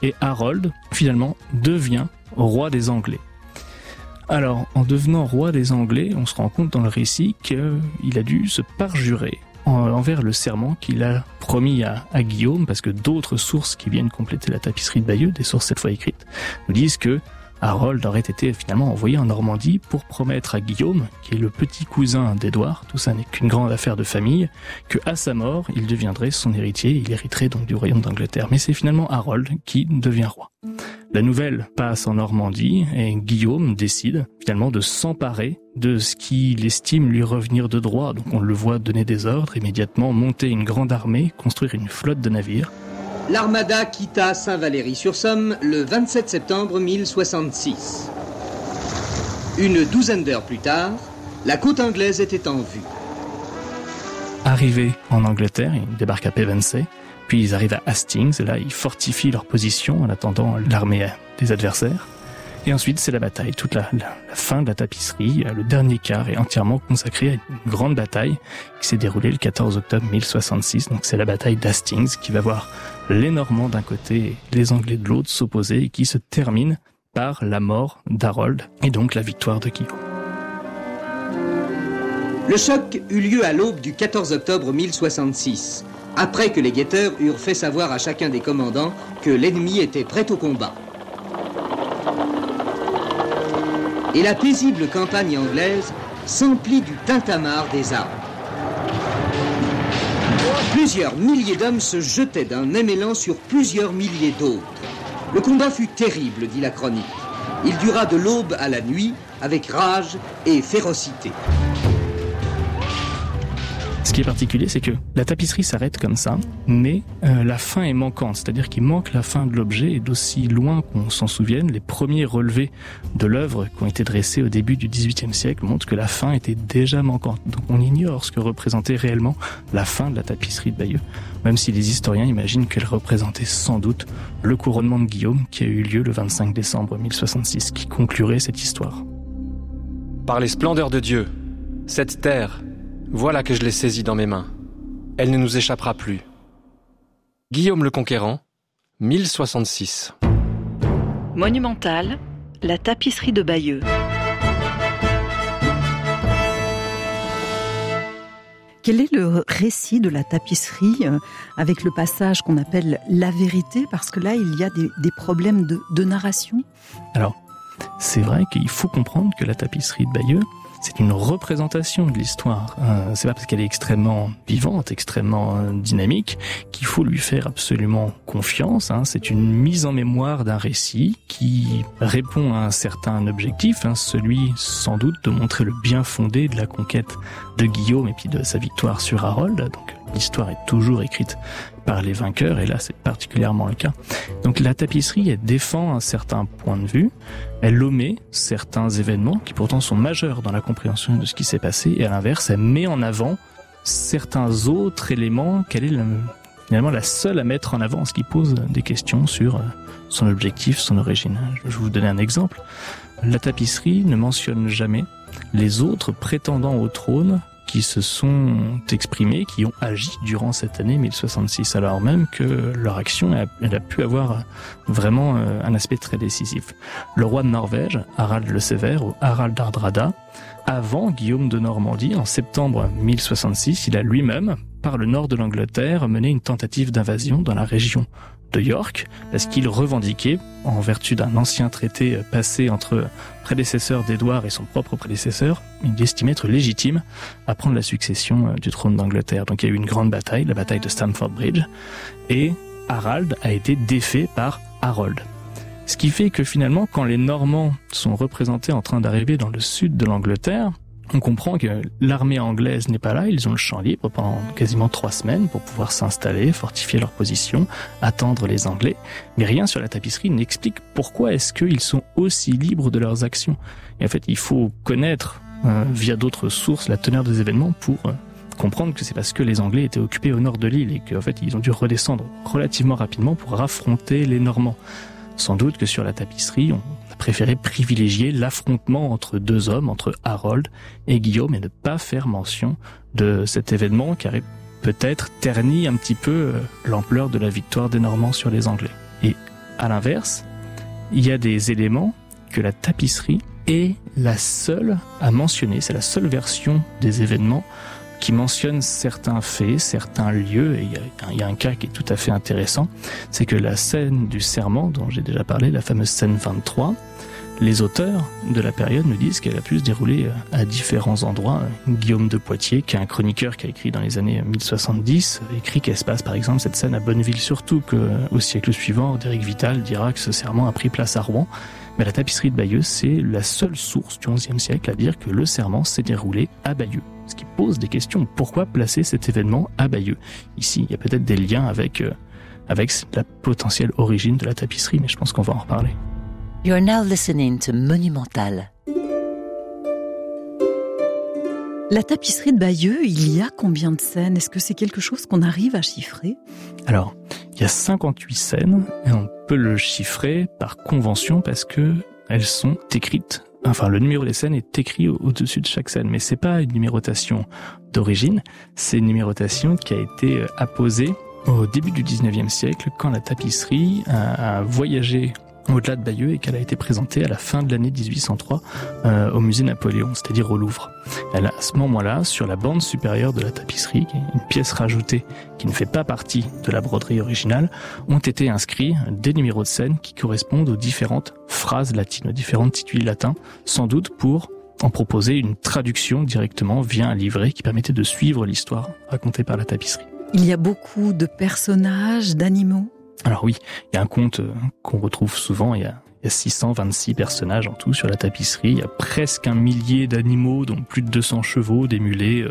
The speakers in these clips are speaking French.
et Harold, finalement, devient roi des Anglais. Alors, en devenant roi des Anglais, on se rend compte dans le récit qu'il a dû se parjurer envers le serment qu'il a promis à Guillaume, parce que d'autres sources qui viennent compléter la tapisserie de Bayeux, des sources cette fois écrites, nous disent que Harold aurait été finalement envoyé en Normandie pour promettre à Guillaume, qui est le petit cousin d'Édouard, tout ça n'est qu'une grande affaire de famille, que à sa mort, il deviendrait son héritier, il hériterait donc du royaume d'Angleterre. Mais c'est finalement Harold qui devient roi. La nouvelle passe en Normandie et Guillaume décide finalement de s'emparer de ce qu'il estime lui revenir de droit. Donc on le voit donner des ordres, immédiatement monter une grande armée, construire une flotte de navires. L'Armada quitta Saint-Valery-sur-Somme le 27 septembre 1066. Une douzaine d'heures plus tard, la côte anglaise était en vue. Arrivés en Angleterre, ils débarquent à Pevensey, puis ils arrivent à Hastings, et là ils fortifient leur position en attendant l'armée des adversaires. Et ensuite, c'est la bataille. Toute la fin de la tapisserie, le dernier quart est entièrement consacré à une grande bataille qui s'est déroulée le 14 octobre 1066. Donc c'est la bataille d'Hastings qui va voir les Normands d'un côté et les Anglais de l'autre s'opposer et qui se termine par la mort d'Harold et donc la victoire de Guillaume. Le choc eut lieu à l'aube du 14 octobre 1066, après que les guetteurs eurent fait savoir à chacun des commandants que l'ennemi était prêt au combat. Et la paisible campagne anglaise s'emplit du tintamarre des armes. Plusieurs milliers d'hommes se jetaient d'un même élan sur plusieurs milliers d'autres. Le combat fut terrible, dit la chronique. Il dura de l'aube à la nuit, avec rage et férocité. Ce qui est particulier, c'est que la tapisserie s'arrête comme ça, mais la fin est manquante, c'est-à-dire qu'il manque la fin de l'objet, et d'aussi loin qu'on s'en souvienne, les premiers relevés de l'œuvre qui ont été dressés au début du XVIIIe siècle montrent que la fin était déjà manquante. Donc on ignore ce que représentait réellement la fin de la tapisserie de Bayeux, même si les historiens imaginent qu'elle représentait sans doute le couronnement de Guillaume qui a eu lieu le 25 décembre 1066, qui conclurait cette histoire. Par les splendeurs de Dieu, cette terre, voilà que je l'ai saisie dans mes mains. Elle ne nous échappera plus. Guillaume le Conquérant, 1066. Monumentale, la tapisserie de Bayeux. Quel est le récit de la tapisserie avec le passage qu'on appelle la vérité? Parce que là, il y a des problèmes de narration. Alors, c'est vrai qu'il faut comprendre que la tapisserie de Bayeux, c'est une représentation de l'histoire. C'est pas parce qu'elle est extrêmement vivante, extrêmement dynamique, qu'il faut lui faire absolument confiance. C'est une mise en mémoire d'un récit qui répond à un certain objectif, celui sans doute de montrer le bien fondé de la conquête de Guillaume et puis de sa victoire sur Harold. Donc l'histoire est toujours écrite par les vainqueurs, et là c'est particulièrement le cas. Donc la tapisserie, elle défend un certain point de vue, elle omet certains événements qui pourtant sont majeurs dans la compréhension de ce qui s'est passé, et à l'inverse, elle met en avant certains autres éléments qu'elle est finalement la seule à mettre en avant, ce qui pose des questions sur son objectif, son origine. Je vais vous donner un exemple. La tapisserie ne mentionne jamais les autres prétendants au trône qui se sont exprimés, qui ont agi durant cette année 1066, alors même que leur action elle a pu avoir vraiment un aspect très décisif. Le roi de Norvège, Harald le Sévère, ou Harald Hardrada, avant Guillaume de Normandie, en septembre 1066, il a lui-même, par le nord de l'Angleterre, mené une tentative d'invasion dans la région de York, parce qu'il revendiquait, en vertu d'un ancien traité passé entre prédécesseur d'Édouard et son propre prédécesseur, il estimait être légitime à prendre la succession du trône d'Angleterre. Donc il y a eu une grande bataille, la bataille de Stamford Bridge, et Harald a été défait par Harold. Ce qui fait que finalement, quand les Normands sont représentés en train d'arriver dans le sud de l'Angleterre, on comprend que l'armée anglaise n'est pas là, ils ont le champ libre pendant quasiment 3 semaines pour pouvoir s'installer, fortifier leur position, attendre les Anglais. Mais rien sur la tapisserie n'explique pourquoi est-ce qu'ils sont aussi libres de leurs actions. Et en fait, il faut connaître, via d'autres sources, la teneur des événements pour comprendre que c'est parce que les Anglais étaient occupés au nord de l'île et qu'en fait, ils ont dû redescendre relativement rapidement pour affronter les Normands. Sans doute que sur la tapisserie, on a préféré privilégier l'affrontement entre 2 hommes, entre Harold et Guillaume, et ne pas faire mention de cet événement qui aurait peut-être terni un petit peu l'ampleur de la victoire des Normands sur les Anglais. Et À l'inverse, il y a des éléments que la tapisserie est la seule à mentionner, c'est la seule version des événements qui mentionne certains faits, certains lieux, et il y a un cas qui est tout à fait intéressant, c'est que la scène du serment, dont j'ai déjà parlé, la fameuse scène 23, les auteurs de la période nous disent qu'elle a pu se dérouler à différents endroits. Guillaume de Poitiers, qui est un chroniqueur qui a écrit dans les années 1070, écrit qu'elle se passe par exemple cette scène à Bonneville, surtout qu'au siècle suivant, Roderick Vital dira que ce serment a pris place à Rouen. Mais la tapisserie de Bayeux, c'est la seule source du XIe siècle à dire que le serment s'est déroulé à Bayeux. Ce qui pose des questions. Pourquoi placer cet événement à Bayeux ? Ici, il y a peut-être des liens avec la potentielle origine de la tapisserie, mais je pense qu'on va en reparler. You are now listening to Monumental. La tapisserie de Bayeux, il y a combien de scènes ? Est-ce que c'est quelque chose qu'on arrive à chiffrer ? Alors, il y a 58 scènes, et on peut le chiffrer par convention parce que elles sont écrites. Enfin, le numéro des scènes est écrit au-dessus de chaque scène, mais c'est pas une numérotation d'origine, c'est une numérotation qui a été apposée au début du 19e siècle, quand la tapisserie a voyagé au-delà de Bayeux et qu'elle a été présentée à la fin de l'année 1803 au musée Napoléon, c'est-à-dire au Louvre. Elle a, à ce moment-là, sur la bande supérieure de la tapisserie, qui est une pièce rajoutée qui ne fait pas partie de la broderie originale, ont été inscrits des numéros de scène qui correspondent aux différentes phrases latines, aux différents tituli latins, sans doute pour en proposer une traduction directement via un livret qui permettait de suivre l'histoire racontée par la tapisserie. Il y a beaucoup de personnages, d'animaux. Alors oui, il y a un conte qu'on retrouve souvent, il y a 626 personnages en tout sur la tapisserie, il y a presque 1 millier d'animaux, dont plus de 200 chevaux, des mulets,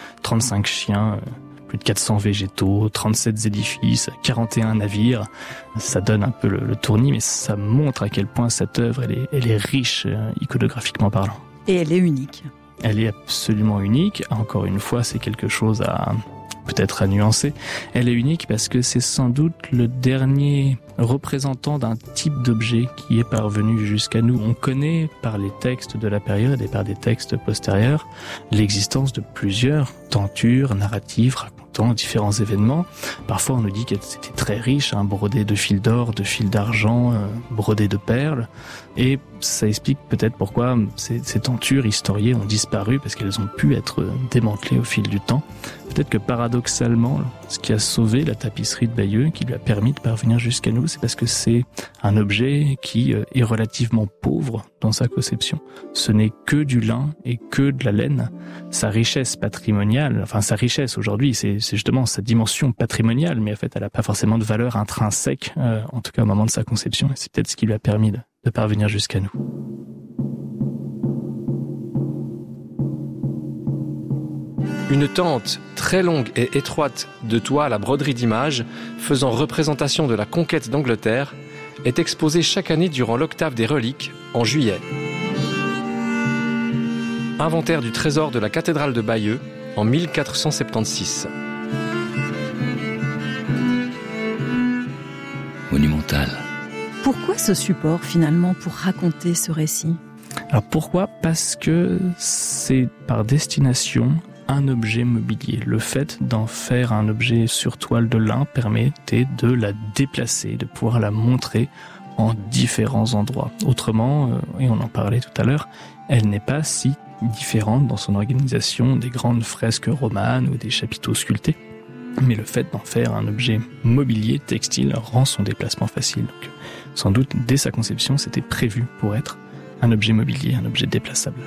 35 chiens, plus de 400 végétaux, 37 édifices, 41 navires. Ça donne un peu le tournis, mais ça montre à quel point cette œuvre, elle est riche iconographiquement parlant. Et elle est unique. Elle est absolument unique. Encore une fois, c'est quelque chose peut-être à nuancer. Elle est unique parce que c'est sans doute le dernier représentant d'un type d'objet qui est parvenu jusqu'à nous. On connaît par les textes de la période et par des textes postérieurs l'existence de plusieurs tentures narratives racontant différents événements. Parfois on nous dit qu'elle était très riche, brodée de fils d'or, de fils d'argent, brodée de perles. Et ça explique peut-être pourquoi ces tentures historiées ont disparu, parce qu'elles ont pu être démantelées au fil du temps. Peut-être que paradoxalement, ce qui a sauvé la tapisserie de Bayeux, qui lui a permis de parvenir jusqu'à nous, c'est parce que c'est un objet qui est relativement pauvre dans sa conception. Ce n'est que du lin et que de la laine. Sa richesse patrimoniale, enfin sa richesse aujourd'hui, c'est justement sa dimension patrimoniale, mais en fait elle n'a pas forcément de valeur intrinsèque, en tout cas au moment de sa conception, et c'est peut-être ce qui lui a permis de parvenir jusqu'à nous. Une tente très longue et étroite de toile à broderie d'images faisant représentation de la conquête d'Angleterre est exposée chaque année durant l'octave des reliques en juillet. Inventaire du trésor de la cathédrale de Bayeux en 1476. Monumental. Pourquoi ce support finalement pour raconter ce récit ? Alors pourquoi ? Parce que c'est par destination un objet mobilier. Le fait d'en faire un objet sur toile de lin permettait de la déplacer, de pouvoir la montrer en différents endroits. Autrement, et on en parlait tout à l'heure, elle n'est pas si différente dans son organisation des grandes fresques romanes ou des chapiteaux sculptés. Mais le fait d'en faire un objet mobilier textile rend son déplacement facile. Donc, sans doute, dès sa conception, c'était prévu pour être un objet mobilier, un objet déplaçable.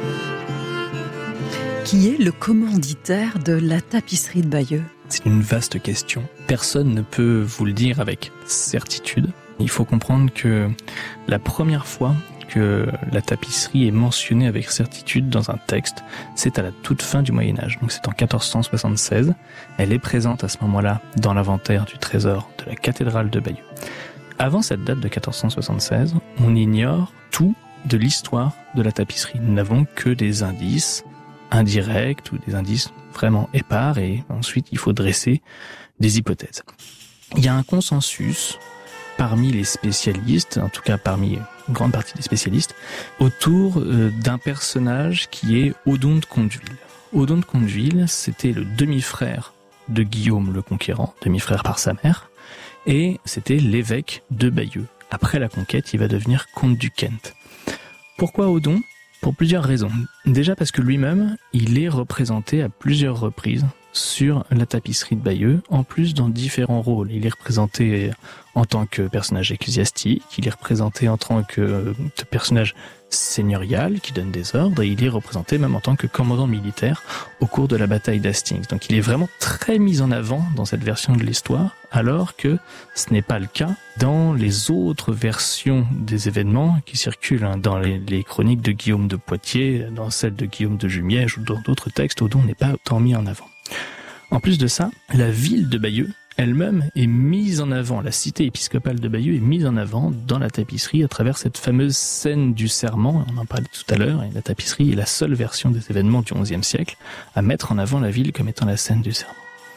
Qui est le commanditaire de la tapisserie de Bayeux ? C'est une vaste question. Personne ne peut vous le dire avec certitude. Il faut comprendre que la première fois que la tapisserie est mentionnée avec certitude dans un texte, c'est à la toute fin du Moyen-Âge. Donc c'est en 1476. Elle est présente à ce moment-là dans l'inventaire du trésor de la cathédrale de Bayeux. Avant cette date de 1476, on ignore tout de l'histoire de la tapisserie. Nous n'avons que des indices indirects ou des indices vraiment épars, et ensuite il faut dresser des hypothèses. Il y a un consensus parmi les spécialistes, en tout cas parmi une grande partie des spécialistes, autour d'un personnage qui est Odon de Conteville. Odon de Conteville, c'était le demi-frère de Guillaume le Conquérant, demi-frère par sa mère, et c'était l'évêque de Bayeux. Après la conquête, il va devenir comte du Kent. Pourquoi Odon ? Pour plusieurs raisons. Déjà parce que lui-même, il est représenté à plusieurs reprises sur la tapisserie de Bayeux, en plus dans différents rôles. Il est représenté en tant que personnage ecclésiastique, il est représenté en tant que personnage seigneurial qui donne des ordres, et il est représenté même en tant que commandant militaire au cours de la bataille d'Hastings. Donc il est vraiment très mis en avant dans cette version de l'histoire, alors que ce n'est pas le cas dans les autres versions des événements qui circulent, dans les chroniques de Guillaume de Poitiers, dans celles de Guillaume de Jumièges ou dans d'autres textes, Odon n'est pas autant mis en avant. En plus de ça, la ville de Bayeux elle-même est mise en avant, la cité épiscopale de Bayeux est mise en avant dans la tapisserie à travers cette fameuse scène du serment, on en parlait tout à l'heure, et la tapisserie est la seule version des événements du XIe siècle à mettre en avant la ville comme étant la scène du serment.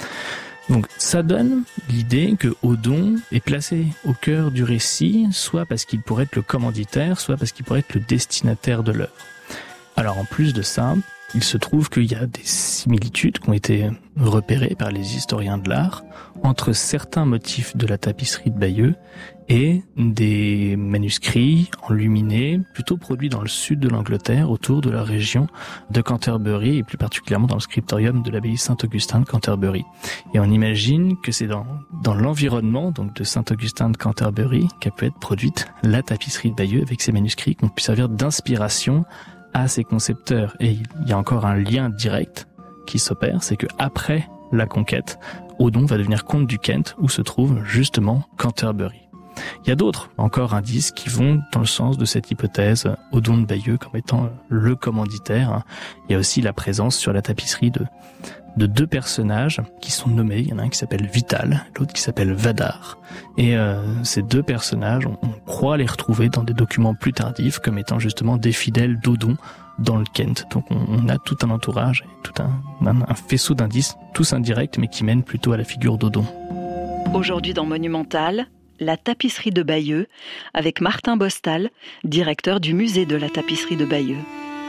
Donc ça donne l'idée que Odon est placé au cœur du récit, soit parce qu'il pourrait être le commanditaire, soit parce qu'il pourrait être le destinataire de l'œuvre. Alors en plus de ça, il se trouve qu'il y a des similitudes qui ont été repérées par les historiens de l'art entre certains motifs de la tapisserie de Bayeux et des manuscrits enluminés, plutôt produits dans le sud de l'Angleterre, autour de la région de Canterbury, et plus particulièrement dans le scriptorium de l'abbaye Saint-Augustin de Canterbury. Et on imagine que c'est dans l'environnement donc de Saint-Augustin de Canterbury qu'a pu être produite la tapisserie de Bayeux avec ces manuscrits qui ont pu servir d'inspiration à ses concepteurs. Et il y a encore un lien direct qui s'opère, c'est que après la conquête, Odon va devenir comte du Kent, où se trouve justement Canterbury. Il y a d'autres encore indices qui vont dans le sens de cette hypothèse Odon de Bayeux comme étant le commanditaire. Il y a aussi la présence sur la tapisserie de deux personnages qui sont nommés. Il y en a un qui s'appelle Vital, l'autre qui s'appelle Vadar. Et ces deux personnages, on croit les retrouver dans des documents plus tardifs comme étant justement des fidèles d'Odon dans le Kent. Donc on a tout un entourage, tout un faisceau d'indices, tous indirects, mais qui mènent plutôt à la figure d'Odon. Aujourd'hui dans Monumental, la tapisserie de Bayeux, avec Martin Bostal, directeur du musée de la tapisserie de Bayeux.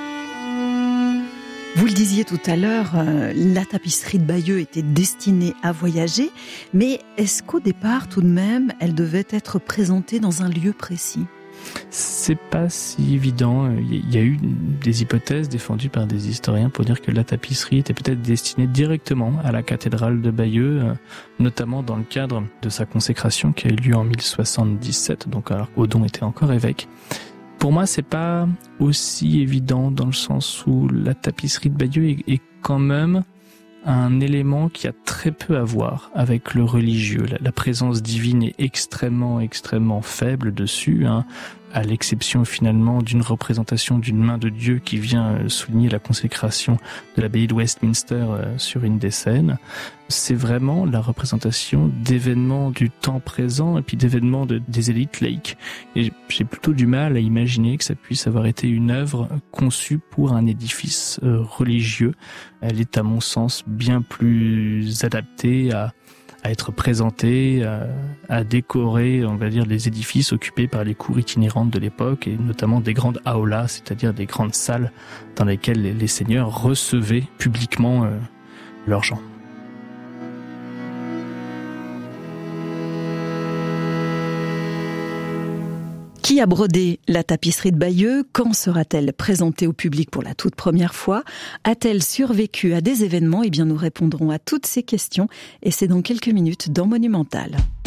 Vous le disiez tout à l'heure, la tapisserie de Bayeux était destinée à voyager, mais est-ce qu'au départ, tout de même, elle devait être présentée dans un lieu précis ? C'est pas si évident. Il y a eu des hypothèses défendues par des historiens pour dire que la tapisserie était peut-être destinée directement à la cathédrale de Bayeux, notamment dans le cadre de sa consécration qui a eu lieu en 1077, donc alors qu'Odon était encore évêque. Pour moi, c'est pas aussi évident dans le sens où la tapisserie de Bayeux est quand même un élément qui a très peu à voir avec le religieux. La présence divine est extrêmement faible dessus, à l'exception finalement d'une représentation d'une main de Dieu qui vient souligner la consécration de l'abbaye de Westminster sur une des scènes. C'est vraiment la représentation d'événements du temps présent et puis d'événements des élites laïques. Et j'ai plutôt du mal à imaginer que ça puisse avoir été une œuvre conçue pour un édifice religieux. Elle est à mon sens bien plus adaptée à être présentée, à décorer, on va dire, les édifices occupés par les cours itinérantes de l'époque, et notamment des grandes aulas, c'est-à-dire des grandes salles dans lesquelles les seigneurs recevaient publiquement leurs gens. Qui a brodé la tapisserie de Bayeux ? Quand sera-t-elle présentée au public pour la toute première fois ? A-t-elle survécu à des événements ? Eh bien, nous répondrons à toutes ces questions et c'est dans quelques minutes dans Monumental.